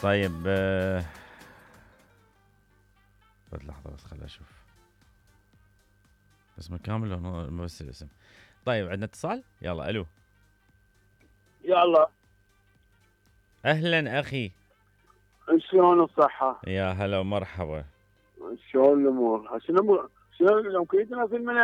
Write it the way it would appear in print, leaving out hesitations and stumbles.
طيب لحظة بس خليني اشوف اسمه كامل ولا بس الاسم. طيب عندنا اتصال، يلا الو. يلا، اهلا اخي. شلون الصحة؟ يا هلا ومرحبا. شلون الأمور؟ شنو يوم كنتنا في المنام